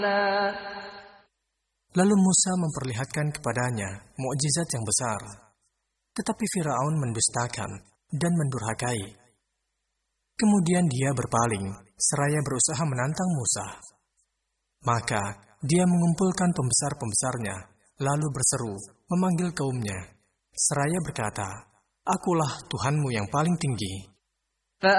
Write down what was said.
Lalu Musa memperlihatkan kepadanya mukjizat yang besar. Tetapi Firaun mendustakan dan mendurhakai. Kemudian dia berpaling, seraya berusaha menantang Musa. Maka dia mengumpulkan pembesar-pembesarnya, lalu berseru, memanggil kaumnya, seraya berkata, "Akulah Tuhanmu yang paling tinggi."